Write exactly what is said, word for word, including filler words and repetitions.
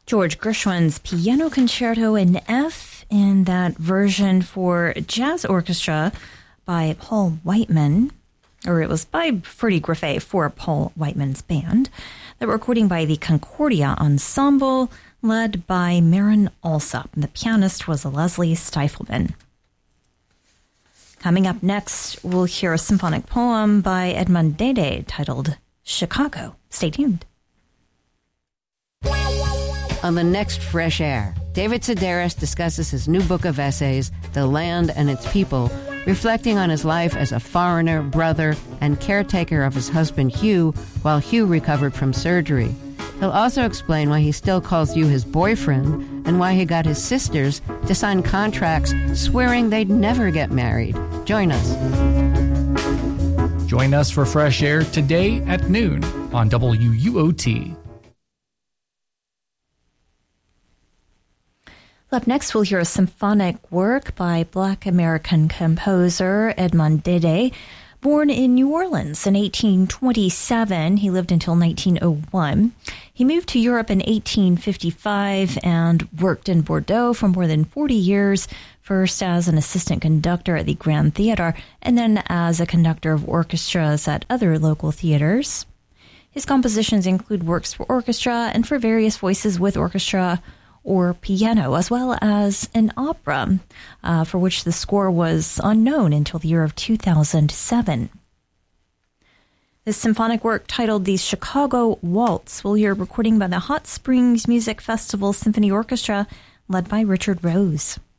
George Gershwin's Piano Concerto in F, in that version for jazz orchestra by Paul Whiteman, or it was by Freddie Griffey for Paul Whiteman's band. The recording by the Concordia Ensemble, led by Marin Alsop, and the pianist was Leslie Stifelman. Coming up next, we'll hear a symphonic poem by Edmond Dede titled Chicago. Stay tuned. On the next Fresh Air, David Sedaris discusses his new book of essays, The Land and Its People, reflecting on his life as a foreigner, brother, and caretaker of his husband Hugh while Hugh recovered from surgery. He'll also explain why he still calls you his boyfriend and why he got his sisters to sign contracts swearing they'd never get married. Join us. Join us for Fresh Air today at noon on W U O T. Up next, we'll hear a symphonic work by Black American composer Edmond Dede. Born in New Orleans in eighteen twenty-seven, he lived until nineteen oh one. He moved to Europe in eighteen fifty-five and worked in Bordeaux for more than forty years, first as an assistant conductor at the Grand Theatre and then as a conductor of orchestras at other local theaters. His compositions include works for orchestra and for various voices with orchestra or piano, as well as an opera, uh, for which the score was unknown until the year of two thousand seven. This symphonic work, titled The Chicago Waltz, we'll hear a recording by the Hot Springs Music Festival Symphony Orchestra, led by Richard Rose.